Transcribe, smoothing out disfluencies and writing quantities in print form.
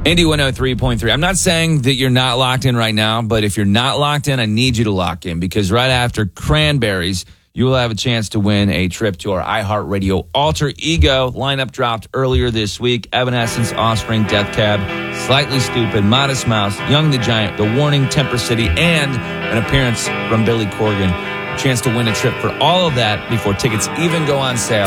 Indy 103.3. I'm not saying that you're not locked in right now, but if you're not locked in, I need you to lock in because right after Cranberries, you will have a chance to win a trip to our iHeartRadio Alter Ego. Lineup dropped earlier this week. Evanescence, Offspring, Death Cab, Slightly Stupid, Modest Mouse, Young the Giant, The Warning, Temper City, and an appearance from Billy Corgan. A chance to win a trip for all of that before tickets even go on sale.